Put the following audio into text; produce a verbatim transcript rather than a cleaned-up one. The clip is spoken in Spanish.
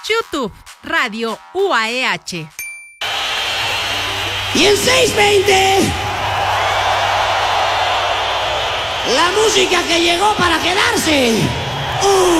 YouTube, Radio U A E H. Y en seiscientos veinte, la música que llegó para quedarse. Uh.